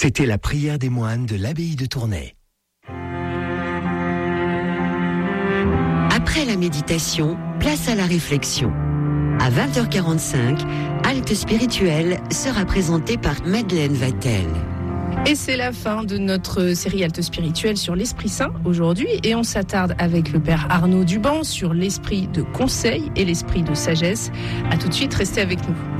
C'était la prière des moines de l'abbaye de Tournai. Après la méditation, place à la réflexion. À 20h45, Halte spirituelle sera présentée par Madeleine Vatel. Et c'est la fin de notre série Halte spirituelle sur l'Esprit Saint aujourd'hui, et on s'attarde avec le père Arnaud Duban sur l'esprit de conseil et l'esprit de sagesse. À tout de suite, restez avec nous.